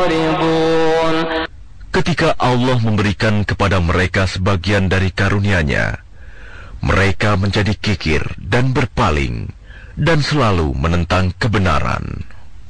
معرضون. Ketika Allah memberikan kepada mereka sebagian dari karunia-Nya, mereka menjadi kikir dan berpaling, dan selalu menentang kebenaran.